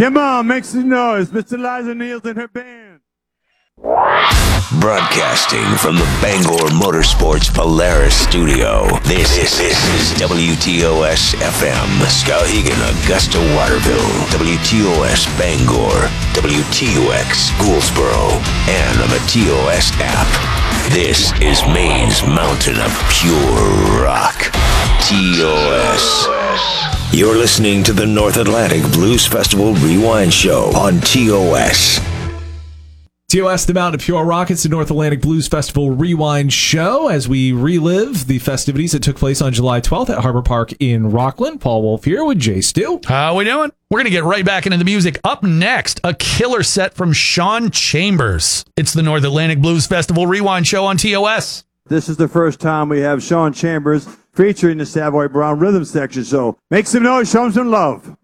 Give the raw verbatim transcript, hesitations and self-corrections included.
Come on, make some noise. Mister Liza Niels and her band. Broadcasting from the Bangor Motorsports Polaris studio, this, this, this is W T O S F M, Skowhegan, Augusta, Waterville, W T O S Bangor, W T U X Gouldsboro, and on the T O S app. This is Maine's mountain of pure rock, T O S. You're listening to the North Atlantic Blues Festival Rewind Show on T O S. T O S, the Mountain of Pure Rock. It's the North Atlantic Blues Festival Rewind Show as we relive the festivities that took place on July twelfth at Harbor Park in Rockland. Paul Wolf here with Jay Stu. How we doing? We're going to get right back into the music. Up next, a killer set from Sean Chambers. It's the North Atlantic Blues Festival Rewind Show on T O S. This is the first time we have Sean Chambers featuring the Savoy Brown Rhythm section, so make some noise, show him some love.